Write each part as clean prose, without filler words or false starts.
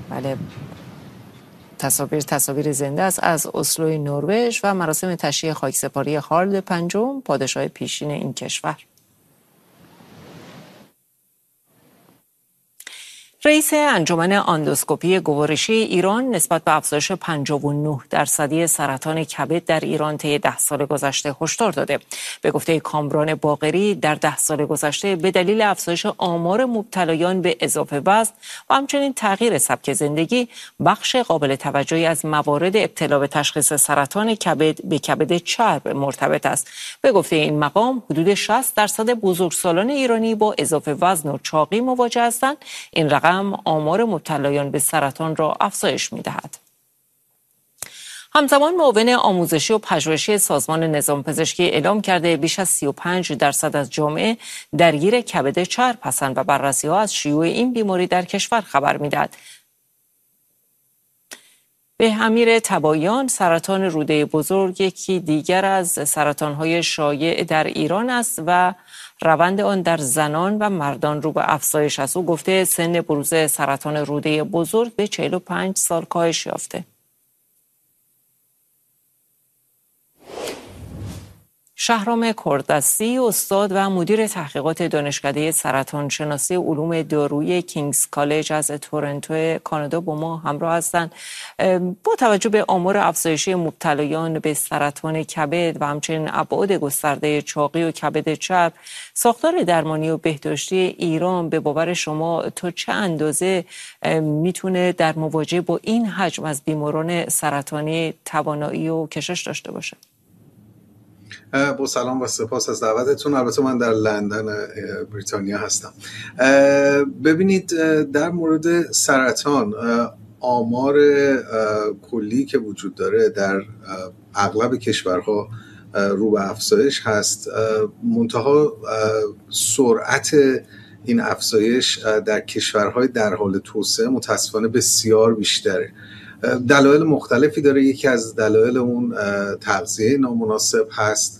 بله، تصاویر زنده است از اسلوی نروژ و مراسم تشییع خاکسپاری هارلد پنجم، پادشاه پیشین این کشور. رئیس انجمن اندوسکوپی گوارشی ایران نسبت به افزایش 59% سرطان کبد در ایران طی 10 سال گذشته هشدار داده. به گفته کامران باقری، در 10 سال گذشته به دلیل افزایش آمار مبتلایان به اضافه وزن و همچنین تغییر سبک زندگی، بخش قابل توجهی از موارد ابتلا به تشخیص سرطان کبد به کبد چرب مرتبط است. به گفته این مقام، حدود 60% بزرگسالان ایرانی با اضافه وزن و چاقی مواجه هستند. این رقم آمار مبتلایان به سرطان را افزایش می‌دهد. همزمان معاون آموزشی و پژوهشی سازمان نظام پزشکی اعلام کرده بیش از 35% از جامعه درگیر کبد چرب هستند و بررسی‌ها از شیوع این بیماری در کشور خبر می‌دهد. به امیر تباییان، سرطان روده بزرگ یکی دیگر از سرطان‌های شایع در ایران است و روند آن در زنان و مردان رو به افزایش است. او گفته سن بروز سرطان روده بزرگ به 45 سال کاهش یافته. شهرام کردستی، استاد و مدیر تحقیقات دانشکده سرطان شناسی علوم دارویی کینگز کالج از تورنتو کانادا با ما همراه هستند. با توجه به آمار افزایشی مبتلایان به سرطان کبد و همچنین ابعاد گسترده چاقی و کبد چرب، ساختار درمانی و بهداشتی ایران به باور شما تا چه اندازه میتونه در مواجهه با این حجم از بیماران سرطانی توانایی و کشش داشته باشه؟ با سلام و سپاس از دعوتتون. البته من در لندن بریتانیا هستم. ببینید، در مورد سرطان آمار کلی که وجود داره در اغلب کشورها رو به افزایش هست، منتها سرعت این افزایش در کشورهای در حال توسعه متاسفانه بسیار بیشتره. دلایل مختلفی داره. یکی از دلایل اون تغذیه نامناسب هست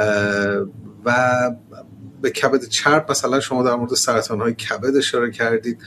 و به کبد چرب مثلا شما در مورد سرطان‌های کبد اشاره کردید.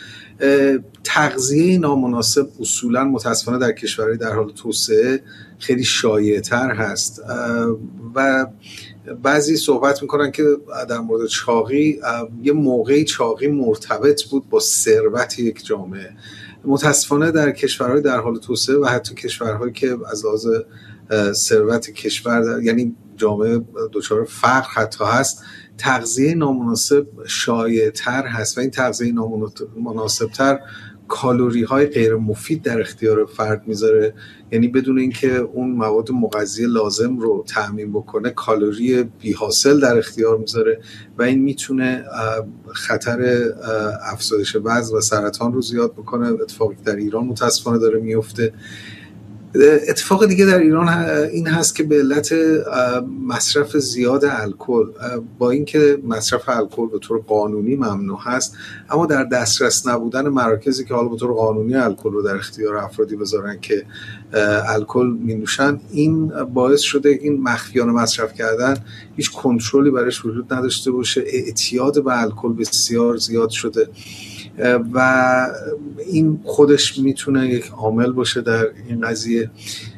تغذیه نامناسب اصولاً متاسفانه در کشورهای در حال توسعه خیلی شایع‌تر هست و بعضی صحبت میکنن که در مورد چاقی، یه موقعی چاقی مرتبط بود با ثروت یک جامعه. متاسفانه در کشورهای در حال توسعه و حتی کشورهایی که از لحاظ ثروت کشور یعنی جامعه دچار فقر حتی هست، تغذیه نامناسب شایع‌تر هست و این تغذیه نامناسب‌تر کالری های غیر مفید در اختیار فرد میذاره، یعنی بدون اینکه اون مواد مغذی لازم رو تأمین بکنه کالری بی حاصل در اختیار میذاره و این میتونه خطر افزایش وزن و سرطان رو زیاد بکنه. اتفاقی در ایران متاسفانه داره میفته. اتفاق دیگه در ایران این هست که به علت مصرف زیاد الکل، با اینکه مصرف الکل به طور قانونی ممنوع هست، اما در دسترس نبودن مراکزی که حالا به طور قانونی الکل رو در اختیار افرادی بذارن که الکل می‌نوشن، این باعث شده این مخفیانه مصرف کردن هیچ کنترلی برش وجود نداشته باشه. اعتیاد به الکل بسیار زیاد شده و این خودش میتونه یک عامل باشه در این قضیه.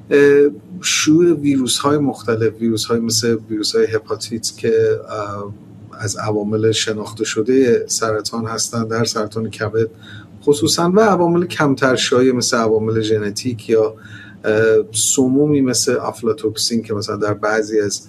شیوع ویروس‌های مختلف، ویروس‌های مثل ویروس‌های هپاتیت که از عوامل شناخته شده سرطان هستند در سرطان کبد خصوصا، و عوامل کمتر شایع مثل عوامل ژنتیک یا سمومی مثل آفلاتوکسین که مثلا در بعضی از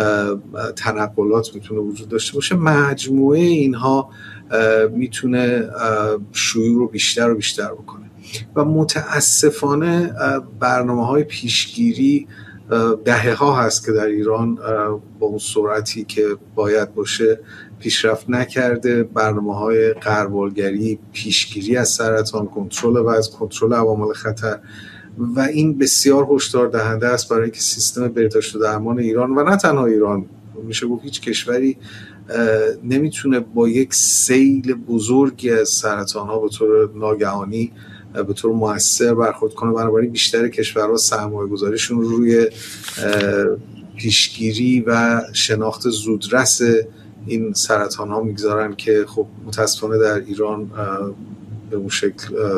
تنقلات میتونه وجود داشته باشه. مجموعه اینها میتونه شیوع رو بیشتر و بیشتر بکنه و متاسفانه برنامه‌های پیشگیری دهه‌ها هست که در ایران با اون سرعتی که باید باشه پیشرفت نکرده. برنامه‌های غربالگری، پیشگیری از سرطان، کنترل وزن، کنترل عوامل خطر، و این بسیار هشدار دهنده است برای اینکه سیستم بهداشت و درمان ایران و نه تنها ایران، میشه گفت هیچ کشوری نمیتونه با یک سیل بزرگی از سرطان‌ها به طور ناگهانی به طور مؤثر برخورد کنه. بنابراین بیشتر کشورها سرمایه‌گذاریشون روی پیشگیری و شناخت زودرس این سرطان‌ها میگذارن که خب متاسفانه در ایران به اون شکل